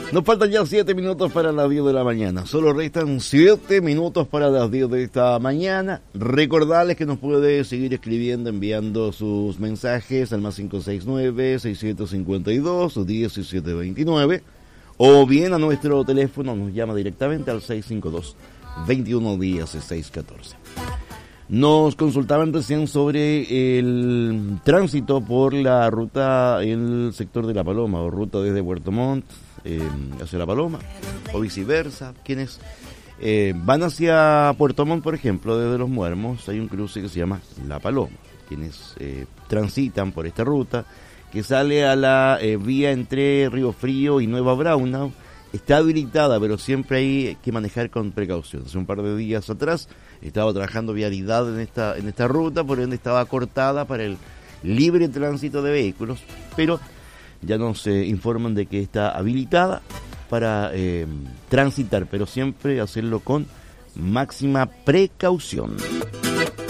Nos faltan ya 7 minutos para las 10 de la mañana. Solo restan 7 minutos para las 10 de esta mañana. Recordarles que nos puede seguir escribiendo, enviando sus mensajes al más 569-6752-1729. O bien a nuestro teléfono, nos llama directamente al 652-211614. Nos consultaban recién sobre el tránsito por la ruta en el sector de La Paloma, o ruta desde Puerto Montt hacia La Paloma, o viceversa. Quienes van hacia Puerto Montt, por ejemplo, desde Los Muermos, hay un cruce que se llama La Paloma. Quienes transitan por esta ruta, que sale a la vía entre Río Frío y Nueva Braunau, está habilitada, pero siempre hay que manejar con precaución. Hace un par de días atrás estaba trabajando vialidad en esta ruta, por ende estaba cortada para el libre tránsito de vehículos, pero ya nos informan de que está habilitada para transitar, pero siempre hacerlo con máxima precaución.